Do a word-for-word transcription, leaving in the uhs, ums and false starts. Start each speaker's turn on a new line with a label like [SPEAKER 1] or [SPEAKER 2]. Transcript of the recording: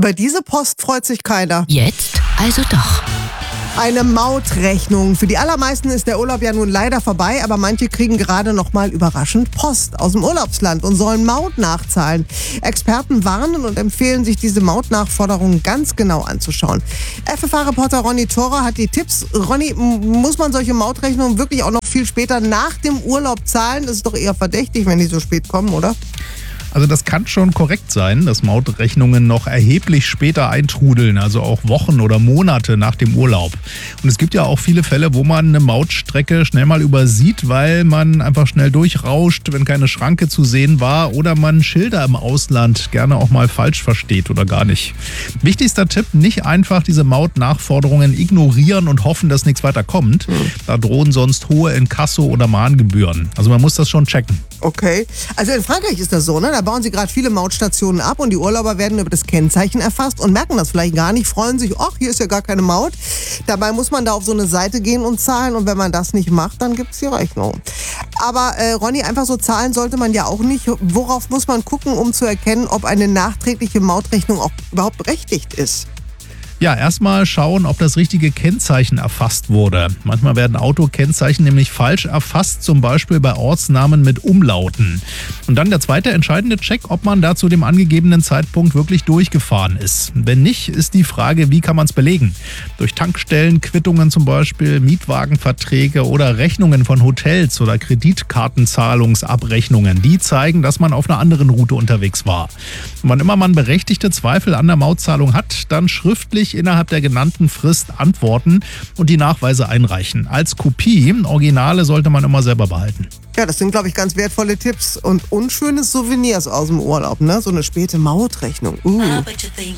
[SPEAKER 1] Über diese Post freut sich keiner.
[SPEAKER 2] Jetzt also doch.
[SPEAKER 1] Eine Mautrechnung. Für die allermeisten ist der Urlaub ja nun leider vorbei, aber manche kriegen gerade noch mal überraschend Post aus dem Urlaubsland und sollen Maut nachzahlen. Experten warnen und empfehlen, sich diese Mautnachforderungen ganz genau anzuschauen. F F A-Reporter Ronny Thorer hat die Tipps. Ronny, muss man solche Mautrechnungen wirklich auch noch viel später nach dem Urlaub zahlen? Das ist doch eher verdächtig, wenn die so spät kommen, oder?
[SPEAKER 3] Also das kann schon korrekt sein, dass Mautrechnungen noch erheblich später eintrudeln, also auch Wochen oder Monate nach dem Urlaub. Und es gibt ja auch viele Fälle, wo man eine Mautstrecke schnell mal übersieht, weil man einfach schnell durchrauscht, wenn keine Schranke zu sehen war oder man Schilder im Ausland gerne auch mal falsch versteht oder gar nicht. Wichtigster Tipp, nicht einfach diese Mautnachforderungen ignorieren und hoffen, dass nichts weiter kommt. Da drohen sonst hohe Inkasso- oder Mahngebühren. Also man muss das schon checken.
[SPEAKER 1] Okay. Also in Frankreich ist das so, ne? Da bauen sie gerade viele Mautstationen ab und die Urlauber werden über das Kennzeichen erfasst und merken das vielleicht gar nicht, freuen sich, ach, hier ist ja gar keine Maut. Dabei muss man da auf so eine Seite gehen und zahlen und wenn man das nicht macht, dann gibt es die Rechnung. Aber äh, Ronny, einfach so zahlen sollte man ja auch nicht. Worauf muss man gucken, um zu erkennen, ob eine nachträgliche Mautrechnung auch überhaupt berechtigt ist?
[SPEAKER 3] Ja, erstmal schauen, ob das richtige Kennzeichen erfasst wurde. Manchmal werden Autokennzeichen nämlich falsch erfasst, zum Beispiel bei Ortsnamen mit Umlauten. Und dann der zweite entscheidende Check, ob man da zu dem angegebenen Zeitpunkt wirklich durchgefahren ist. Wenn nicht, ist die Frage, wie kann man es belegen? Durch Tankstellen, Quittungen zum Beispiel, Mietwagenverträge oder Rechnungen von Hotels oder Kreditkartenzahlungsabrechnungen. Die zeigen, dass man auf einer anderen Route unterwegs war. Und wann immer man berechtigte Zweifel an der Mautzahlung hat, dann schriftlich innerhalb der genannten Frist antworten und die Nachweise einreichen. Als Kopie, Originale sollte man immer selber behalten.
[SPEAKER 1] Ja, das sind, glaube ich, ganz wertvolle Tipps und unschöne Souvenirs aus dem Urlaub, ne? So eine späte Mautrechnung. Uh.